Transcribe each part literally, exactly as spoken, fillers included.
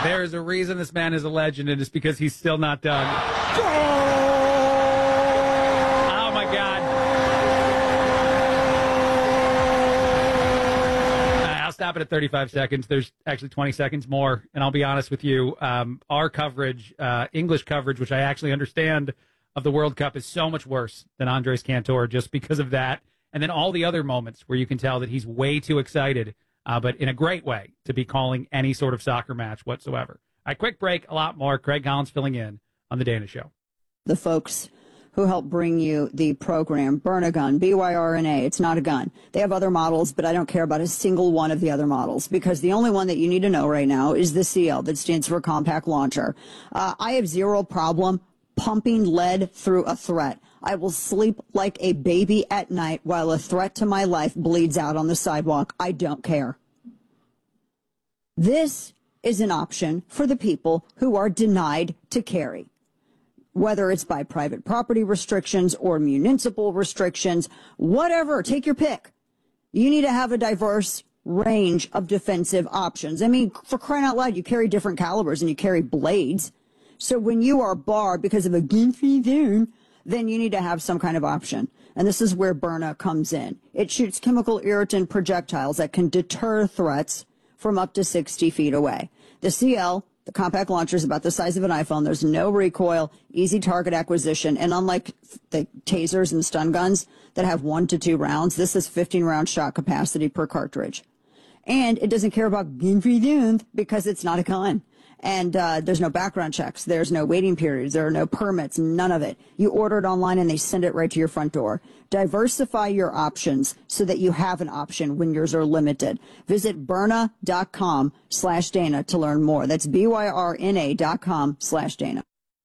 There's a reason this man is a legend, and it's because he's still not done. Oh, my God. I'll stop it at thirty-five seconds. There's actually twenty seconds more, and I'll be honest with you. Um, our coverage, uh, English coverage, which I actually understand, of the World Cup is so much worse than Andres Cantor just because of that. And then all the other moments where you can tell that he's way too excited, uh, but in a great way, to be calling any sort of soccer match whatsoever. All right, quick break, a lot more. Craig Collins filling in on The Dana Show. The folks who help bring you the program, Burnagun, B Y R N A, it's not a gun. They have other models, but I don't care about a single one of the other models because the only one that you need to know right now is the C L, that stands for Compact Launcher. Uh, I have zero problem pumping lead through a threat. I will sleep like a baby at night while a threat to my life bleeds out on the sidewalk. I don't care. This is an option for the people who are denied to carry, whether it's by private property restrictions or municipal restrictions, whatever, take your pick. You need to have a diverse range of defensive options. I mean, for crying out loud, you carry different calibers and you carry blades. So when you are barred because of a gun-free zone, then you need to have some kind of option. And this is where Byrna comes in. It shoots chemical irritant projectiles that can deter threats from up to sixty feet away. The C L, the compact launcher, is about the size of an iPhone. There's no recoil, easy target acquisition. And unlike the tasers and stun guns that have one to two rounds, this is fifteen round shot capacity per cartridge. And it doesn't care about gun-free zones because it's not a gun. And uh, there's no background checks. There's no waiting periods. There are no permits, none of it. You order it online and they send it right to your front door. Diversify your options so that you have an option when yours are limited. Visit Byrna.com slash Dana to learn more. That's B Y R N A dot com slash Dana.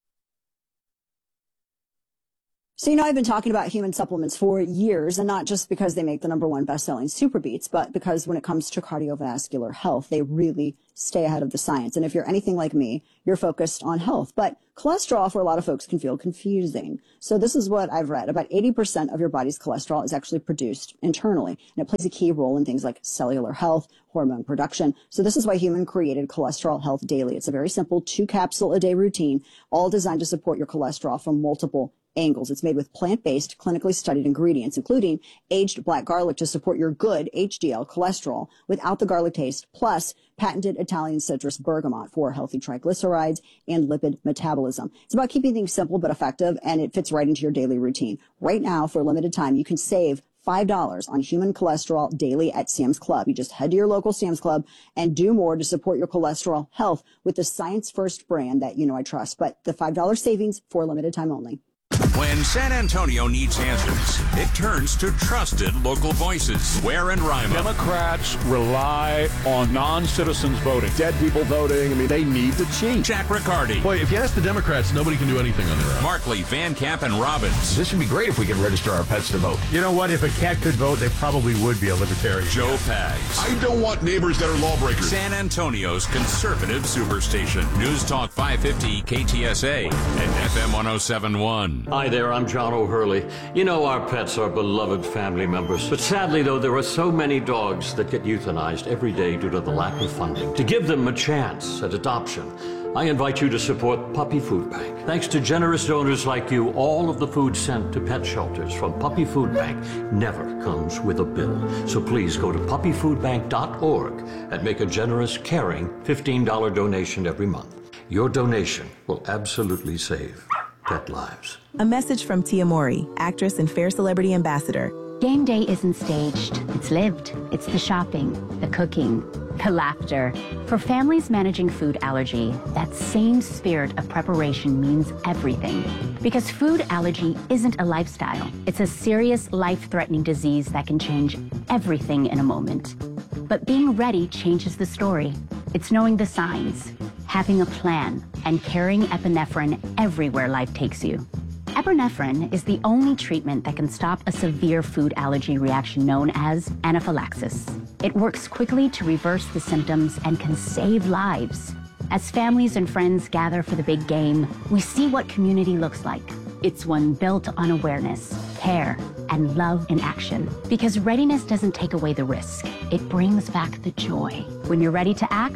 So, you know, I've been talking about human supplements for years, and not just because they make the number one best-selling Super Beats, but because when it comes to cardiovascular health, they really stay ahead of the science. And if you're anything like me, you're focused on health. But cholesterol for a lot of folks can feel confusing. So this is what I've read. About eighty percent of your body's cholesterol is actually produced internally, and it plays a key role in things like cellular health, hormone production. So this is why Human created Cholesterol Health Daily. It's a very simple two-capsule-a-day routine, all designed to support your cholesterol from multiple angles. It's made with plant-based, clinically studied ingredients, including aged black garlic to support your good H D L cholesterol without the garlic taste, plus patented Italian citrus bergamot for healthy triglycerides and lipid metabolism. It's about keeping things simple but effective, and it fits right into your daily routine. Right now, for a limited time, you can save five dollars on Human Cholesterol Daily at Sam's Club. You just head to your local Sam's Club and do more to support your cholesterol health with the Science First brand that you know I trust. But the five dollars savings for a limited time only. When San Antonio needs answers, it turns to trusted local voices. Ware and Rima. Democrats rely on non-citizens voting. Dead people voting. I mean, they need to cheat. Jack Riccardi. Boy, if you ask the Democrats, nobody can do anything on their own. Markley, Van Camp, and Robbins. This would be great if we could register our pets to vote. You know what? If a cat could vote, they probably would be a libertarian. Joe Pags. I don't want neighbors that are lawbreakers. San Antonio's conservative superstation. News Talk five fifty K T S A and F M one oh seven point one. Hi there, I'm John O'Hurley. You know our pets are beloved family members. But sadly, though, there are so many dogs that get euthanized every day due to the lack of funding. To give them a chance at adoption, I invite you to support Puppy Food Bank. Thanks to generous donors like you, all of the food sent to pet shelters from Puppy Food Bank never comes with a bill. So please go to puppy food bank dot org and make a generous, caring fifteen dollar donation every month. Your donation will absolutely save pet lives. A message from Tia Mori, actress and Fair Celebrity Ambassador. Game day isn't staged, it's lived. It's the shopping, the cooking, the laughter. For families managing food allergy, that same spirit of preparation means everything. Because food allergy isn't a lifestyle. It's a serious, life-threatening disease that can change everything in a moment. But being ready changes the story. It's knowing the signs, having a plan, and carrying epinephrine everywhere life takes you. Epinephrine is the only treatment that can stop a severe food allergy reaction known as anaphylaxis. It works quickly to reverse the symptoms and can save lives. As families and friends gather for the big game, we see what community looks like. It's one built on awareness, care, and love in action. Because readiness doesn't take away the risk. It brings back the joy. When you're ready to act,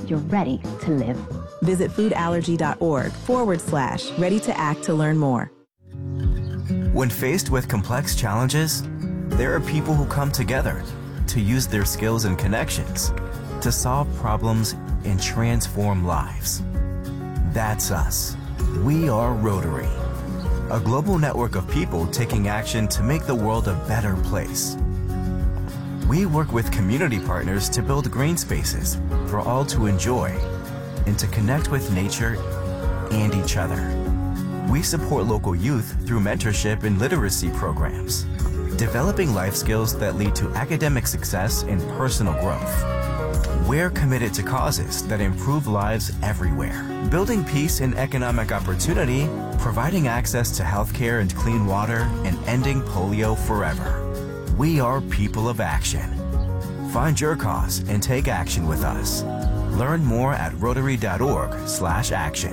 you're ready to live. Visit foodallergy.org forward slash ready to act to learn more. When faced with complex challenges, there are people who come together to use their skills and connections to solve problems and transform lives. That's us. We are Rotary, a global network of people taking action to make the world a better place. We work with community partners to build green spaces for all to enjoy and to connect with nature and each other. We support local youth through mentorship and literacy programs, developing life skills that lead to academic success and personal growth. We're committed to causes that improve lives everywhere, building peace and economic opportunity, providing access to healthcare and clean water, and ending polio forever. We are people of action. Find your cause and take action with us. Learn more at rotary.org slash action.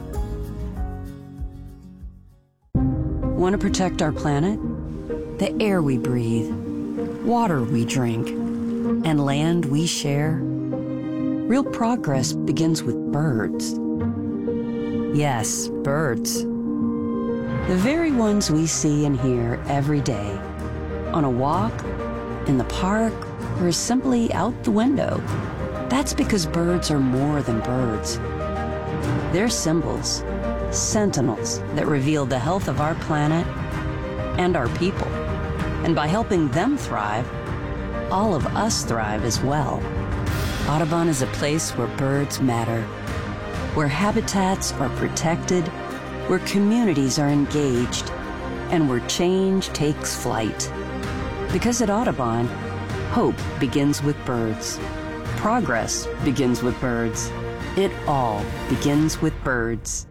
Want to protect our planet? The air we breathe, water we drink, and land we share? Real progress begins with birds. Yes, birds. The very ones we see and hear every day. On a walk, in the park, or simply out the window. That's because birds are more than birds. They're symbols, sentinels that reveal the health of our planet and our people. And by helping them thrive, all of us thrive as well. Audubon is a place where birds matter, where habitats are protected, where communities are engaged, and where change takes flight. Because at Audubon, hope begins with birds. Progress begins with birds. It all begins with birds.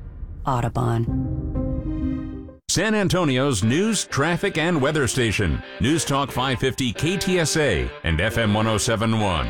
Audubon. San Antonio's news, traffic, and weather station. News Talk five fifty K T S A and F M one oh seven point one.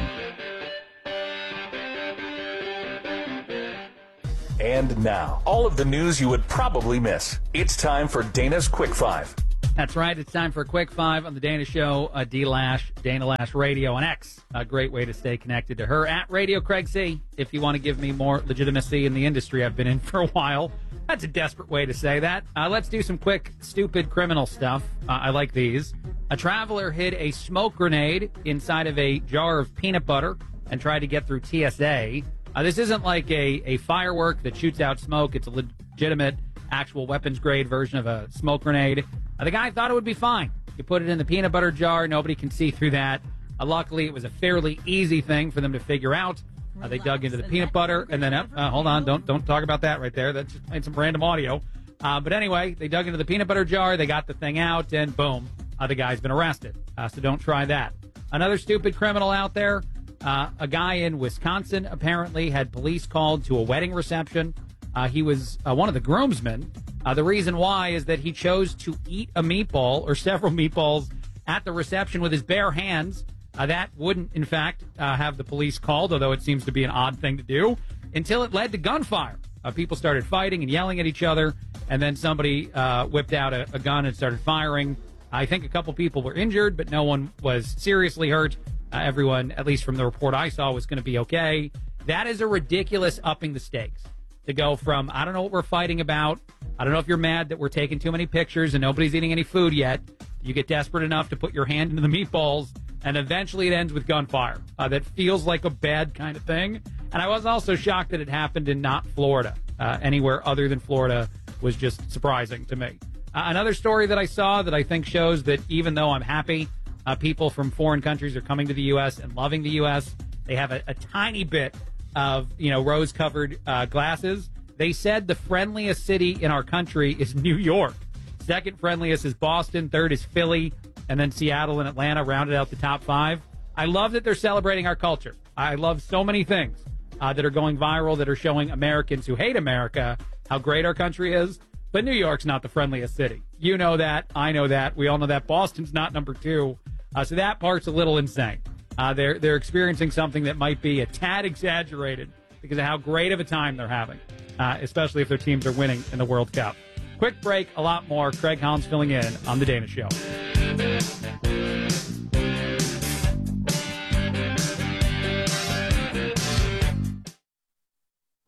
And now, all of the news you would probably miss. It's time for Dana's Quick Five. That's right. It's time for a Quick Five on the Dana Show. Uh, D Lash, Dana Lash Radio on X. A great way to stay connected to her. At Radio Craig C. If you want to give me more legitimacy in the industry I've been in for a while. That's a desperate way to say that. Uh, let's do some quick, stupid criminal stuff. Uh, I like these. A traveler hid a smoke grenade inside of a jar of peanut butter and tried to get through T S A. Uh, this isn't like a, a firework that shoots out smoke. It's a legitimate, actual weapons-grade version of a smoke grenade. Uh, the guy thought it would be fine. You put it in the peanut butter jar. Nobody can see through that. Uh, luckily, it was a fairly easy thing for them to figure out. Uh, they dug into the peanut butter, and then, uh, uh, hold on, don't don't talk about that right there. That's just playing some random audio. Uh, but anyway, they dug into the peanut butter jar. They got the thing out, and boom, uh, the guy's been arrested. Uh, so don't try that. Another stupid criminal out there. Uh, a guy in Wisconsin apparently had police called to a wedding reception. Uh, he was uh, one of the groomsmen. Uh, the reason why is that he chose to eat a meatball or several meatballs at the reception with his bare hands. Uh, that wouldn't, in fact, uh, have the police called, although it seems to be an odd thing to do, until it led to gunfire. Uh, people started fighting and yelling at each other, and then somebody uh, whipped out a, a gun and started firing. I think a couple people were injured, but no one was seriously hurt. Uh, everyone, at least from the report I saw, was going to be okay. That is a ridiculous upping the stakes. To go from, I don't know what we're fighting about, I don't know if you're mad that we're taking too many pictures and nobody's eating any food yet, you get desperate enough to put your hand into the meatballs, and eventually it ends with gunfire. Uh, that feels like a bad kind of thing. And I was also shocked that it happened in not Florida. Uh, anywhere other than Florida was just surprising to me. Uh, another story that I saw that I think shows that even though I'm happy uh, people from foreign countries are coming to the U S and loving the U S, they have a, a tiny bit of, you know, rose-covered uh, glasses. They said the friendliest city in our country is New York. Second friendliest is Boston. Third is Philly. And then Seattle and Atlanta rounded out the top five. I love that they're celebrating our culture. I love so many things uh, that are going viral that are showing Americans who hate America how great our country is. But New York's not the friendliest city. You know that. I know that. We all know that. Boston's not number two. Uh, so that part's a little insane. Uh, they're they're experiencing something that might be a tad exaggerated because of how great of a time they're having, uh, especially if their teams are winning in the World Cup. Quick break, a lot more. Craig Holmes filling in on The Dana Show.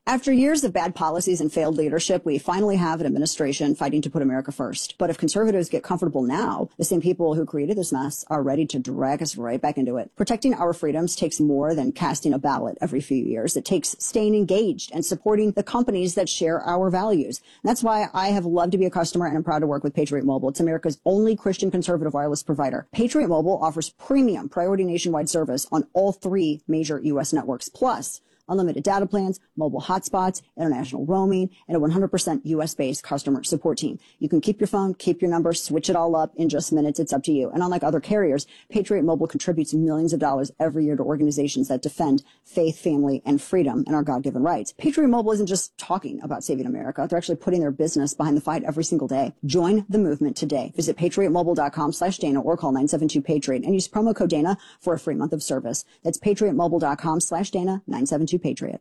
After years of bad policies and failed leadership, we finally have an administration fighting to put America first. But if conservatives get comfortable now, the same people who created this mess are ready to drag us right back into it. Protecting our freedoms takes more than casting a ballot every few years. It takes staying engaged and supporting the companies that share our values. And that's why I have loved to be a customer and I'm proud to work with Patriot Mobile. It's America's only Christian conservative wireless provider. Patriot Mobile offers premium priority nationwide service on all three major U S networks, plus unlimited data plans, mobile hotspots, international roaming, and a one hundred percent U S-based customer support team. You can keep your phone, keep your number, switch it all up in just minutes. It's up to you. And unlike other carriers, Patriot Mobile contributes millions of dollars every year to organizations that defend faith, family, and freedom and our God-given rights. Patriot Mobile isn't just talking about saving America. They're actually putting their business behind the fight every single day. Join the movement today. Visit patriotmobile.com slash Dana or call nine seven two Patriot and use promo code Dana for a free month of service. That's patriotmobile.com slash Dana, nine seven two Patriot.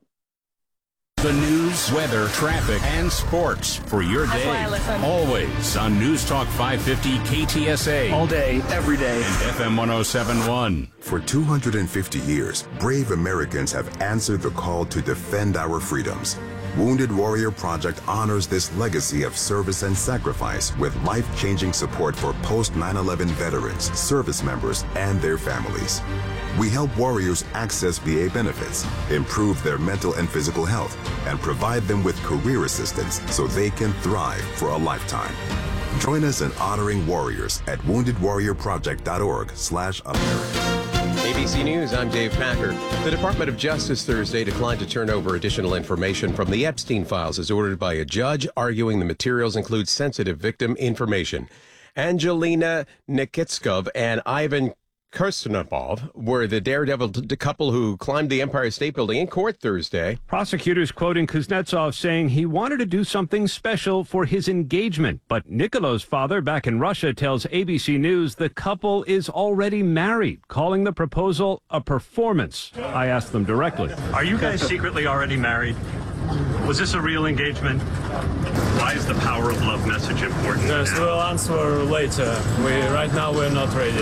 The news, weather, traffic, and sports for your day. Always on News Talk five fifty K T S A. All day, every day. And F M one oh seven point one. For two hundred fifty years, brave Americans have answered the call to defend our freedoms. Wounded Warrior Project honors this legacy of service and sacrifice with life-changing support for post nine eleven veterans, service members, and their families. We help warriors access V A benefits, improve their mental and physical health, and provide them with career assistance so they can thrive for a lifetime. Join us in honoring warriors at wounded warrior project dot org slash America. A B C News, I'm Dave Packer. The Department of Justice Thursday declined to turn over additional information from the Epstein files as ordered by a judge, arguing the materials include sensitive victim information. Angelina Nikitskov and Ivan Kirsanov were the daredevil t- couple who climbed the Empire State Building in court Thursday. Prosecutors quoting Kuznetsov saying he wanted to do something special for his engagement. But Nikolo's father back in Russia tells A B C News the couple is already married, calling the proposal a performance. I asked them directly. Are you guys secretly already married? Was this a real engagement? Why is the power of love message important? Yes, now? we'll answer later. We right now we're not ready.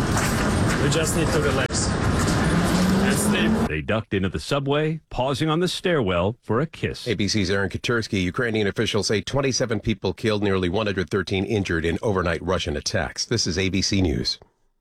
We just need to relax and sleep. They ducked into the subway, pausing on the stairwell for a kiss. A B C's Aaron Katersky. Ukrainian officials say twenty-seven people killed, nearly one hundred thirteen injured in overnight Russian attacks. This is A B C News.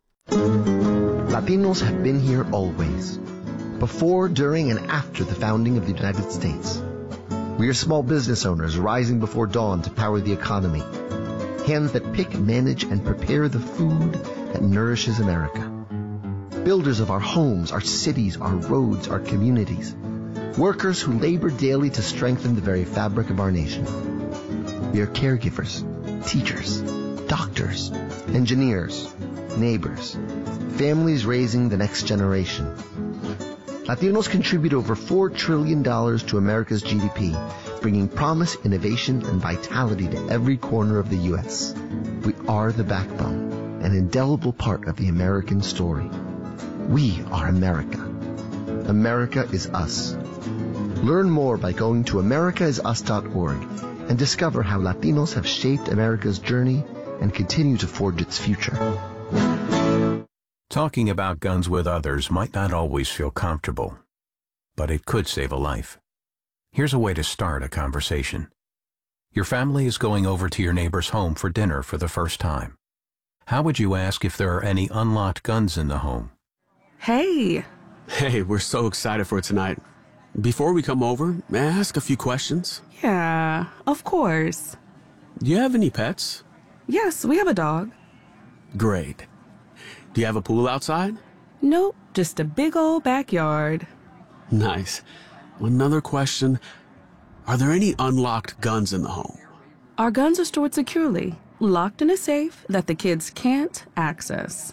Latinos have been here always, before, during, and after the founding of the United States. We are small business owners rising before dawn to power the economy. Hands that pick, manage, and prepare the food that nourishes America. Builders of our homes, our cities, our roads, our communities. Workers who labor daily to strengthen the very fabric of our nation. We are caregivers, teachers, doctors, engineers, neighbors, families raising the next generation. Latinos contribute over four trillion dollars to America's G D P, bringing promise, innovation, and vitality to every corner of the U S. We are the backbone, an indelible part of the American story. We are America. America is us. Learn more by going to america is us dot org and discover how Latinos have shaped America's journey and continue to forge its future. Talking about guns with others might not always feel comfortable, but it could save a life. Here's a way to start a conversation. Your family is going over to your neighbor's home for dinner for the first time. How would you ask if there are any unlocked guns in the home? Hey. Hey, we're so excited for tonight. Before we come over, may I ask a few questions? Yeah, of course. Do you have any pets? Yes, we have a dog. Great. Do you have a pool outside? Nope, just a big old backyard. Nice. Another question. Are there any unlocked guns in the home? Our guns are stored securely, locked in a safe that the kids can't access.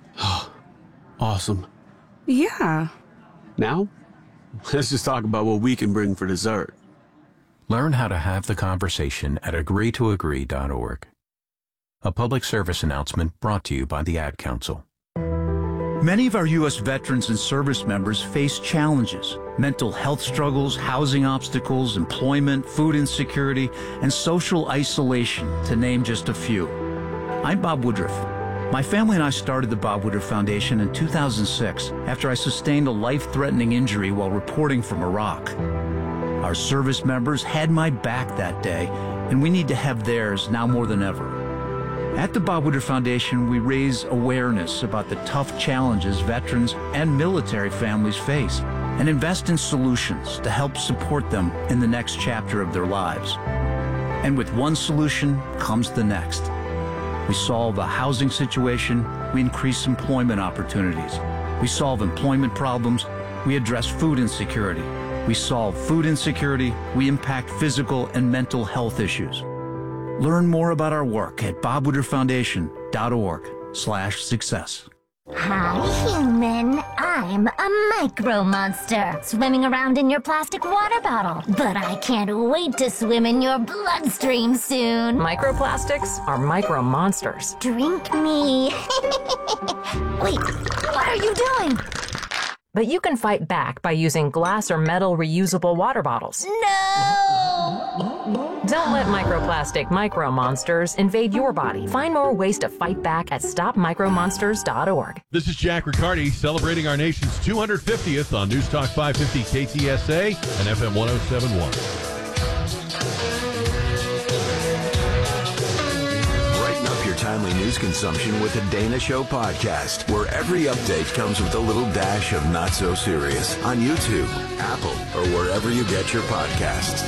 Awesome. Yeah. Now, let's just talk about what we can bring for dessert. Learn how to have the conversation at agree to agree dot org. A public service announcement brought to you by the Ad Council. Many of our U S veterans and service members face challenges: mental health struggles, housing obstacles, employment, food insecurity, and social isolation, to name just a few. I'm Bob Woodruff. My family and I started the Bob Woodruff Foundation in two thousand six after I sustained a life-threatening injury while reporting from Iraq. Our service members had my back that day, and we need to have theirs now more than ever. At the Bob Woodward Foundation, we raise awareness about the tough challenges veterans and military families face and invest in solutions to help support them in the next chapter of their lives. And with one solution comes the next. We solve a housing situation, we increase employment opportunities. We solve employment problems, we address food insecurity. We solve food insecurity, we impact physical and mental health issues. Learn more about our work at bob woodward foundation dot org slash success. Hi, human. I'm a micro monster, swimming around in your plastic water bottle. But I can't wait to swim in your bloodstream soon. Microplastics are micro monsters. Drink me. Wait, what are you doing? But you can fight back by using glass or metal reusable water bottles. No! Don't let microplastic micro monsters invade your body. Find more ways to fight back at stop micro monsters dot org. This is Jack Riccardi celebrating our nation's two hundred fiftieth on News Talk five fifty K T S A and F M one oh seven point one. Timely news consumption with the Dana Show podcast, where every update comes with a little dash of not so serious on YouTube, Apple, or wherever you get your podcasts.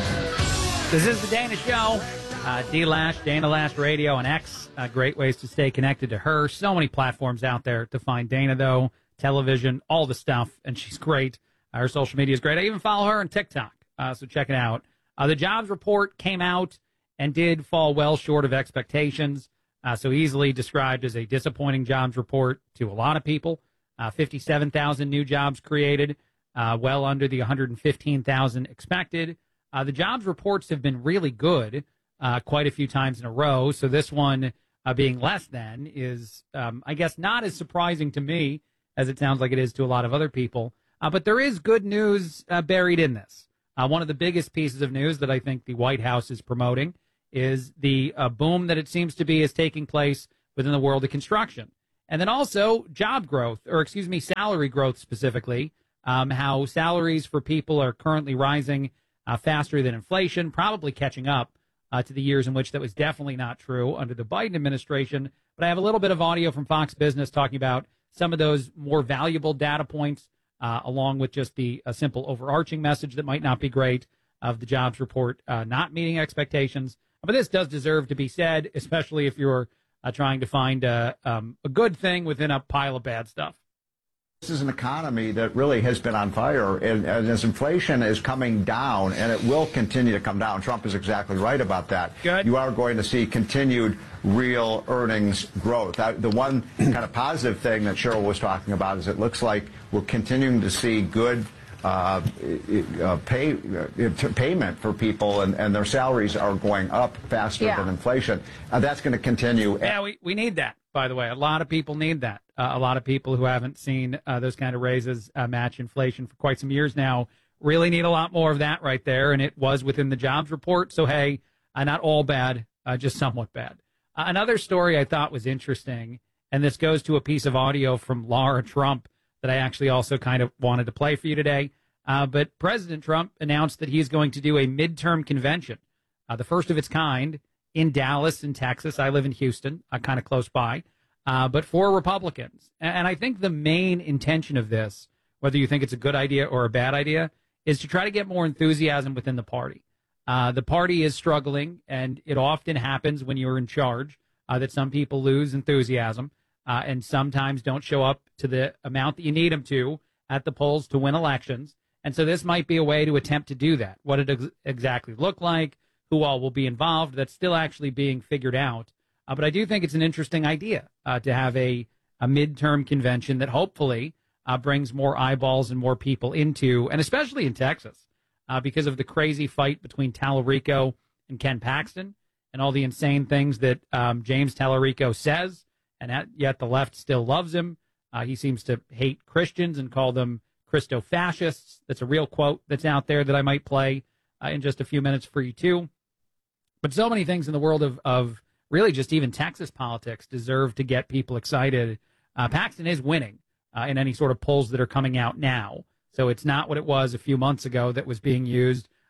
This is the Dana Show. Uh, D-Lash, Dana Lash Radio, and X. Uh, great ways to stay connected to her. So many platforms out there to find Dana, though. Television, all the stuff, and she's great. Uh, her social media is great. I even follow her on TikTok, uh, so check it out. Uh, the jobs report came out and did fall well short of expectations. Uh, so easily described as a disappointing jobs report to a lot of people. Uh, fifty-seven thousand new jobs created, uh, well under the one hundred fifteen thousand expected. Uh, the jobs reports have been really good uh, quite a few times in a row. So this one uh, being less than is, um, I guess, not as surprising to me as it sounds like it is to a lot of other people. Uh, but there is good news uh, buried in this. Uh, one of the biggest pieces of news that I think the White House is promoting is the uh, boom that it seems to be is taking place within the world of construction. And then also job growth, or excuse me, salary growth specifically, um, how salaries for people are currently rising uh, faster than inflation, probably catching up uh, to the years in which that was definitely not true under the Biden administration. But I have a little bit of audio from Fox Business talking about some of those more valuable data points, uh, along with just the a simple overarching message that might not be great of the jobs report uh, not meeting expectations. But this does deserve to be said, especially if you're uh, trying to find uh, um, a good thing within a pile of bad stuff. This is an economy that really has been on fire, and, and as inflation is coming down, and it will continue to come down. Trump is exactly right about that. Good. You are going to see continued real earnings growth. I, the one kind of positive thing that Cheryl was talking about is it looks like we're continuing to see good Uh, uh, pay uh, payment for people, and, and their salaries are going up faster yeah. than inflation. Uh, that's going to continue. Yeah, we, we need that, by the way. A lot of people need that. Uh, a lot of people who haven't seen uh, those kind of raises uh, match inflation for quite some years now really need a lot more of that right there, and it was within the jobs report. So, hey, uh, not all bad, uh, just somewhat bad. Uh, another story I thought was interesting, and this goes to a piece of audio from Laura Trump that I actually also kind of wanted to play for you today. Uh, but President Trump announced that he's going to do a midterm convention, uh, the first of its kind, in Dallas, in Texas. I live in Houston, uh, kind of close by, uh, but for Republicans. And, and I think the main intention of this, whether you think it's a good idea or a bad idea, is to try to get more enthusiasm within the party. Uh, the party is struggling, and it often happens when you're in charge uh, that some people lose enthusiasm. Uh, and sometimes don't show up to the amount that you need them to at the polls to win elections. And so this might be a way to attempt to do that. What it ex- exactly look like, who all will be involved, that's still actually being figured out. Uh, but I do think it's an interesting idea uh, to have a, a midterm convention that hopefully uh, brings more eyeballs and more people into, and especially in Texas, uh, because of the crazy fight between Tallarico and Ken Paxton and all the insane things that um, James Tallarico says. And yet the left still loves him. Uh, he seems to hate Christians and call them Christo-fascists. That's a real quote that's out there that I might play uh, in just a few minutes for you, too. But so many things in the world of, of really just even Texas politics deserve to get people excited. Uh, Paxton is winning uh, in any sort of polls that are coming out now. So it's not what it was a few months ago that was being used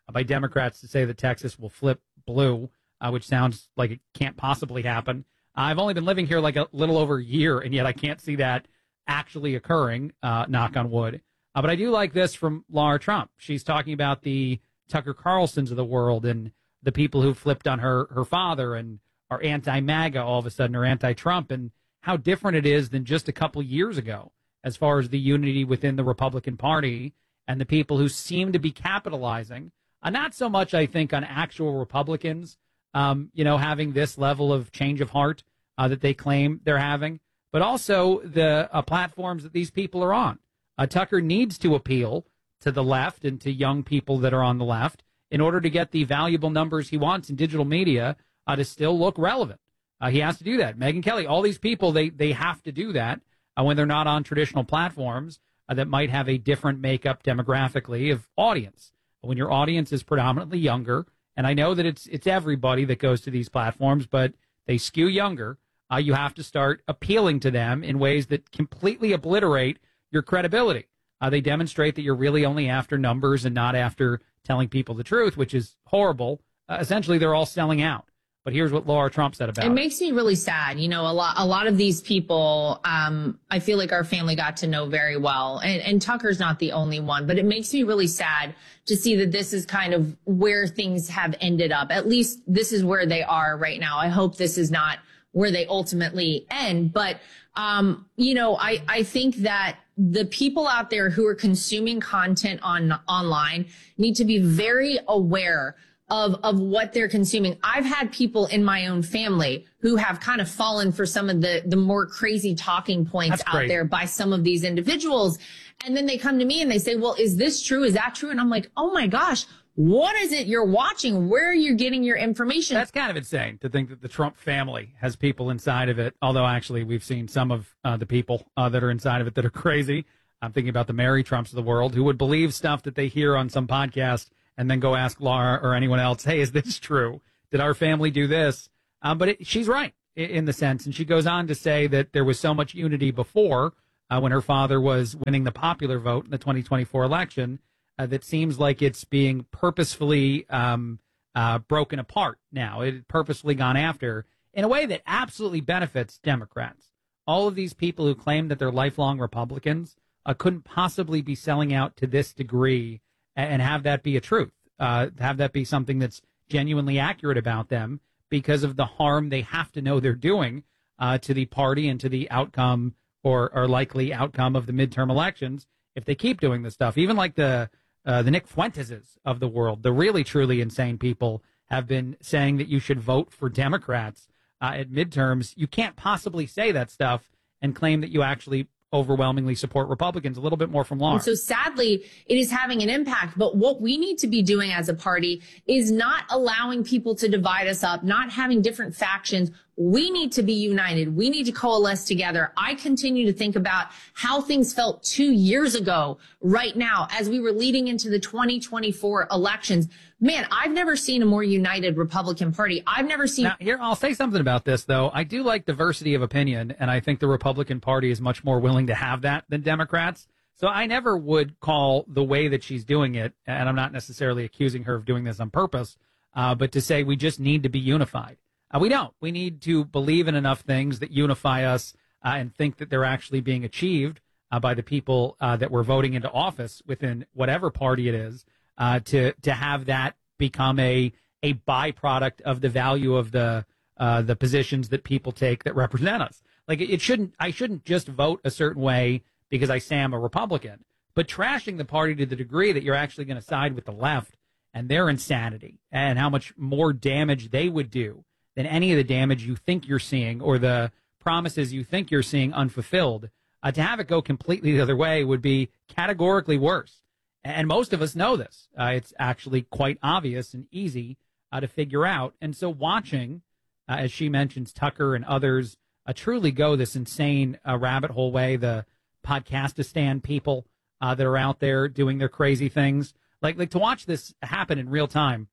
uh, by Democrats to say that Texas will flip blue, uh, which sounds like it can't possibly happen. I've only been living here like a little over a year, and yet I can't see that actually occurring, uh, knock on wood. Uh, but I do like this from Laura Trump. She's talking about the Tucker Carlsons of the world and the people who flipped on her, her father and are anti-MAGA all of a sudden, or anti-Trump, and how different it is than just a couple years ago as far as the unity within the Republican Party and the people who seem to be capitalizing, uh, not so much, I think, on actual Republicans, um, you know, having this level of change of heart uh, that they claim they're having, but also the uh, platforms that these people are on. Uh, Tucker needs to appeal to the left and to young people that are on the left in order to get the valuable numbers he wants in digital media uh, to still look relevant. Uh, he has to do that. Megyn Kelly, all these people, they they have to do that uh, when they're not on traditional platforms uh, that might have a different makeup demographically of audience. When your audience is predominantly younger, and I know that it's it's everybody that goes to these platforms, but they skew younger, uh, you have to start appealing to them in ways that completely obliterate your credibility. Uh, they demonstrate that you're really only after numbers and not after telling people the truth, which is horrible. Uh, essentially, they're all selling out. But here's what Laura Trump said about it. It makes me really sad. You know, a lot, a lot of these people, um, I feel like our family got to know very well. And, and Tucker's not the only one, but it makes me really sad to see that this is kind of where things have ended up. At least this is where they are right now. I hope this is not where they ultimately end. But, um, you know, I, I think that the people out there who are consuming content on online need to be very aware of, of what they're consuming. I've had people in my own family who have kind of fallen for some of the, the more crazy talking points out there by some of these individuals. And then they come to me and they say, well, is this true? Is that true? And I'm like, oh my gosh, what is it you're watching? Where are you getting your information? That's kind of insane to think that the Trump family has people inside of it. Although actually we've seen some of uh, the people uh, that are inside of it that are crazy. I'm thinking about the Mary Trumps of the world who would believe stuff that they hear on some podcast and then go ask Laura or anyone else, hey, is this true? Did our family do this? Um, but it, she's right in the sense. And she goes on to say that there was so much unity before uh, when her father was winning the popular vote in the twenty twenty-four election uh, that seems like it's being purposefully um, uh, broken apart now. It purposefully gone after in a way that absolutely benefits Democrats. All of these people who claim that they're lifelong Republicans uh, couldn't possibly be selling out to this degree and have that be a truth, uh, have that be something that's genuinely accurate about them because of the harm they have to know they're doing uh, to the party and to the outcome or, or likely outcome of the midterm elections if they keep doing this stuff. Even like the uh, the Nick Fuenteses of the world, the really, truly insane people have been saying that you should vote for Democrats uh, at midterms. You can't possibly say that stuff and claim that you actually overwhelmingly support Republicans. A little bit more from Laura. And so sadly, it is having an impact. But what we need to be doing as a party is not allowing people to divide us up, not having different factions. We need to be united. We need to coalesce together. I continue to think about how things felt two years ago right now as we were leading into the twenty twenty-four elections. Man, I've never seen a more united Republican Party. I've never seen. Now, here, I'll say something about this, though. I do like diversity of opinion, and I think the Republican Party is much more willing to have that than Democrats. So I never would call the way that she's doing it, and I'm not necessarily accusing her of doing this on purpose, uh, but to say we just need to be unified. Uh, we don't. We need to believe in enough things that unify us uh, and think that they're actually being achieved uh, by the people uh, that we're voting into office within whatever party it is, uh, to to have that become a a byproduct of the value of the uh, the positions that people take that represent us. Like it shouldn't. I shouldn't just vote a certain way because I say I'm a Republican, but trashing the party to the degree that you're actually going to side with the left and their insanity and how much more damage they would do than any of the damage you think you're seeing or the promises you think you're seeing unfulfilled. Uh, to have it go completely the other way would be categorically worse. And most of us know this. Uh, it's actually quite obvious and easy uh, to figure out. And so watching, uh, as she mentions, Tucker and others uh, truly go this insane uh, rabbit hole way, the Podcastistan people uh, that are out there doing their crazy things, like like to watch this happen in real time,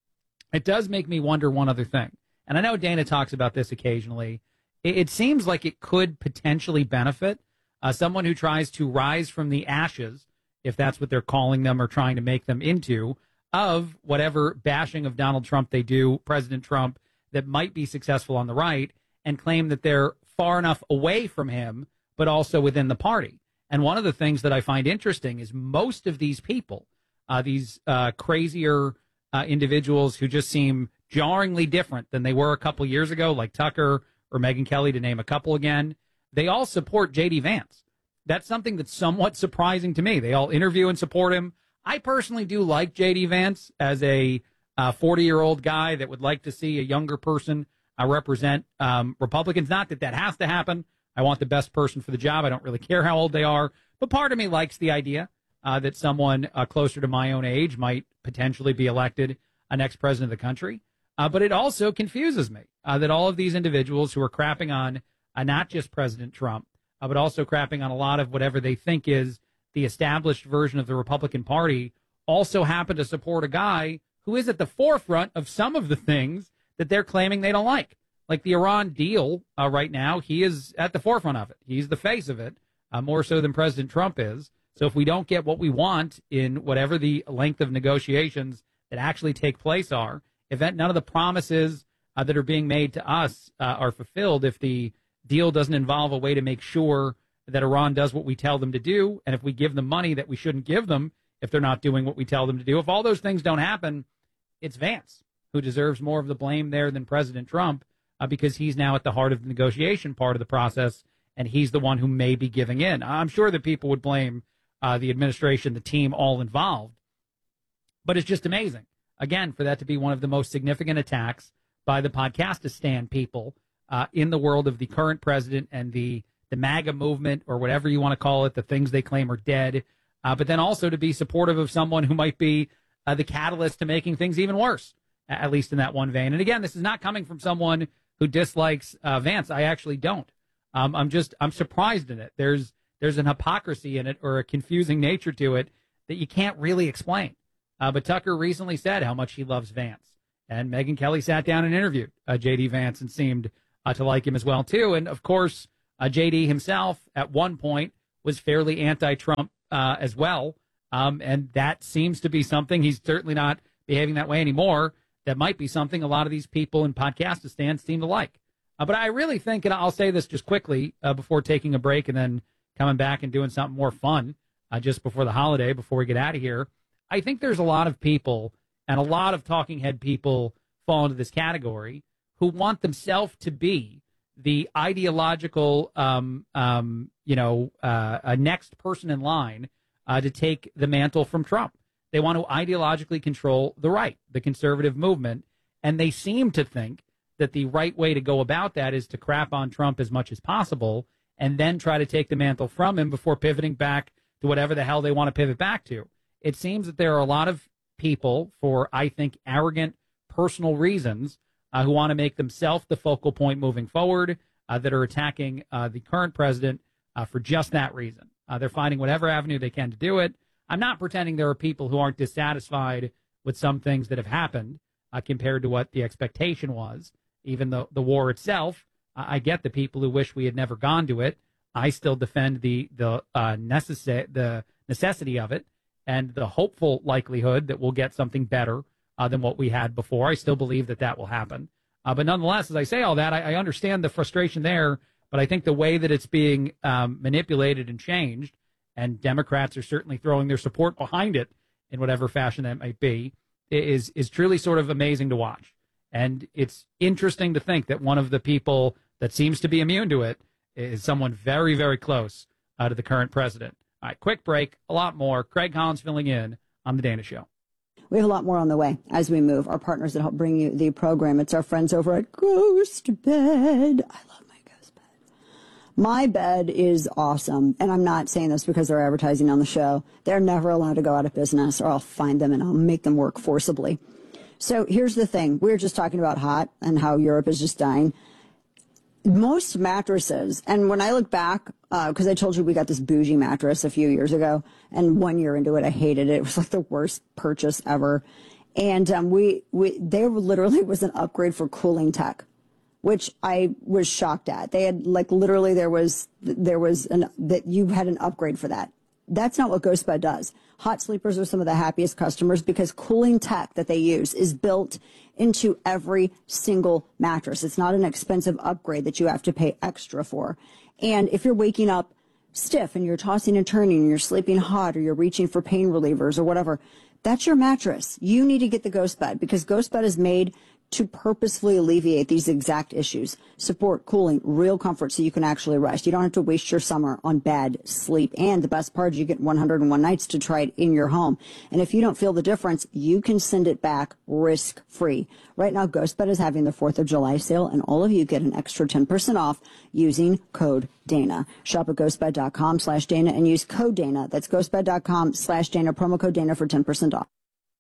it does make me wonder one other thing. And I know Dana talks about this occasionally. It, it seems like it could potentially benefit uh, someone who tries to rise from the ashes, if that's what they're calling them or trying to make them into, of whatever bashing of Donald Trump they do, President Trump, that might be successful on the right, and claim that they're far enough away from him, but also within the party. And one of the things that I find interesting is most of these people, uh, these uh, crazier uh, individuals who just seem jarringly different than they were a couple years ago, like Tucker or Megyn Kelly, to name a couple again, they all support J D Vance. That's something that's somewhat surprising to me. They all interview and support him. I personally do like J D Vance as a forty-year-old uh, guy that would like to see a younger person uh, represent um, Republicans. Not that that has to happen. I want the best person for the job. I don't really care how old they are. But part of me likes the idea uh, that someone uh, closer to my own age might potentially be elected a next president of the country. Uh, but it also confuses me uh, that all of these individuals who are crapping on uh, not just President Trump, uh, but also crapping on a lot of whatever they think is the established version of the Republican Party, also happen to support a guy who is at the forefront of some of the things that they're claiming they don't like. Like the Iran deal uh, right now, he is at the forefront of it. He's the face of it, uh, more so than President Trump is. So if we don't get what we want in whatever the length of negotiations that actually take place are, if that, none of the promises uh, that are being made to us uh, are fulfilled, if the deal doesn't involve a way to make sure that Iran does what we tell them to do, and if we give them money that we shouldn't give them if they're not doing what we tell them to do, if all those things don't happen, it's Vance who deserves more of the blame there than President Trump, uh, because he's now at the heart of the negotiation part of the process, and he's the one who may be giving in. I'm sure that people would blame uh, the administration, the team, all involved, but it's just amazing, again, for that to be one of the most significant attacks by the Podcastistan people uh, in the world of the current president and the, the MAGA movement, or whatever you want to call it, the things they claim are dead, uh, but then also to be supportive of someone who might be uh, the catalyst to making things even worse, at least in that one vein. And again, this is not coming from someone who dislikes uh, Vance. I actually don't. Um, I'm just, I'm surprised in it. There's, there's an hypocrisy in it, or a confusing nature to it that you can't really explain. Uh, but Tucker recently said how much he loves Vance. And Megyn Kelly sat down and interviewed uh, J D Vance and seemed uh, to like him as well, too. And, of course, uh, J D himself at one point was fairly anti-Trump uh, as well. Um, and that seems to be something, he's certainly not behaving that way anymore. That might be something a lot of these people in Podcastistan seem to like. Uh, but I really think, and I'll say this just quickly uh, before taking a break and then coming back and doing something more fun uh, just before the holiday, before we get out of here. I think there's a lot of people, and a lot of talking head people fall into this category, who want themselves to be the ideological, um, um, you know, uh, a next person in line uh, to take the mantle from Trump. They want to ideologically control the right, the conservative movement, and they seem to think that the right way to go about that is to crap on Trump as much as possible and then try to take the mantle from him before pivoting back to whatever the hell they want to pivot back to. It seems that there are a lot of people, for, I think, arrogant personal reasons, uh, who want to make themselves the focal point moving forward, uh, that are attacking uh, the current president uh, for just that reason. Uh, they're finding whatever avenue they can to do it. I'm not pretending there are people who aren't dissatisfied with some things that have happened uh, compared to what the expectation was. Even though the war itself, uh, I get the people who wish we had never gone to it. I still defend the the uh, necessa- the necessity of it and the hopeful likelihood that we'll get something better uh, than what we had before. I still believe that that will happen. Uh, but nonetheless, as I say all that, I, I understand the frustration there, but I think the way that it's being um, manipulated and changed, and Democrats are certainly throwing their support behind it in whatever fashion that might be, is is truly sort of amazing to watch. And it's interesting to think that one of the people that seems to be immune to it is someone very, very close uh, to the current president. All right, quick break, a lot more. Craig Collins filling in on The Dana Show. We have a lot more on the way as we move. Our partners that help bring you the program, it's our friends over at Ghost Bed. I love my Ghost Bed. My bed is awesome, and I'm not saying this because they're advertising on the show. They're never allowed to go out of business, or I'll find them and I'll make them work forcibly. So here's the thing. We were just talking about hot and how Europe is just dying. Most mattresses, and when I look back, because uh, I told you we got this bougie mattress a few years ago, and one year into it, I hated it. It was like the worst purchase ever. And um, we, we, there literally was an upgrade for cooling tech, which I was shocked at. They had, like, literally there was, there was an, that you had an upgrade for that. That's not what GhostBed does. Hot sleepers are some of the happiest customers because cooling tech that they use is built into every single mattress. It's not an expensive upgrade that you have to pay extra for. And if you're waking up stiff and you're tossing and turning and you're sleeping hot or you're reaching for pain relievers or whatever, that's your mattress. You need to get the GhostBed because GhostBed is made to purposefully alleviate these exact issues. Support, cooling, real comfort so you can actually rest. You don't have to waste your summer on bad sleep. And the best part is you get one hundred one nights to try it in your home. And if you don't feel the difference, you can send it back risk-free. Right now, GhostBed is having the fourth of July sale, and all of you get an extra ten percent off using code Dana. Shop at ghostbed.com slash Dana and use code Dana. That's ghostbed.com slash Dana, promo code Dana for ten percent off.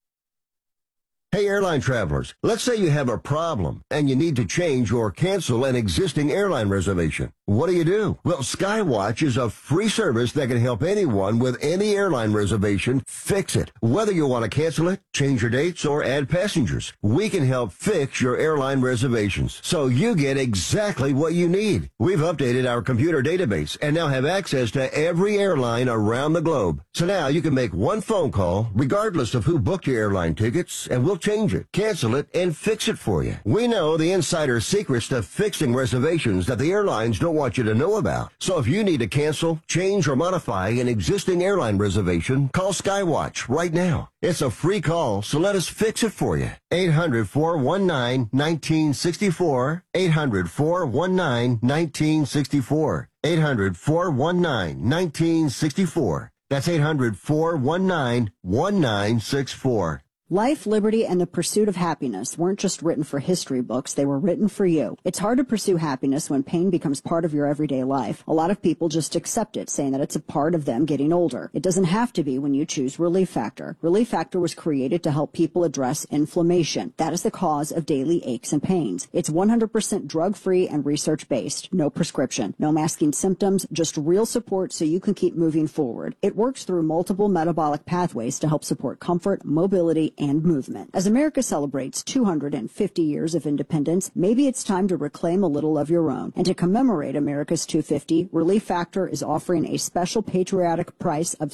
Hey, airline travelers, let's say you have a problem and you need to change or cancel an existing airline reservation. What do you do? Well, Skywatch is a free service that can help anyone with any airline reservation fix it. Whether you want to cancel it, change your dates, or add passengers, we can help fix your airline reservations so you get exactly what you need. We've updated our computer database and now have access to every airline around the globe. So now you can make one phone call regardless of who booked your airline tickets, and we'll change it, cancel it, and fix it for you. We know the insider secrets to fixing reservations that the airlines don't want you to know about. So if you need to cancel, change, or modify an existing airline reservation, call Skywatch right now. It's a free call, so let us fix it for you. eight hundred, four one nine, one nine six four. eight hundred, four one nine, one nine six four. eight hundred, four one nine, one nine six four. That's eight hundred, four one nine, one nine six four. Life, liberty, and the pursuit of happiness weren't just written for history books, they were written for you. It's hard to pursue happiness when pain becomes part of your everyday life. A lot of people just accept it, saying that it's a part of them getting older. It doesn't have to be when you choose Relief Factor. Relief Factor was created to help people address inflammation. That is the cause of daily aches and pains. It's one hundred percent drug-free and research-based. No prescription, no masking symptoms, just real support so you can keep moving forward. It works through multiple metabolic pathways to help support comfort, mobility, and movement. As America celebrates two hundred fifty years of independence, maybe it's time to reclaim a little of your own. And to commemorate America's two hundred fifty, Relief Factor is offering a special patriotic price of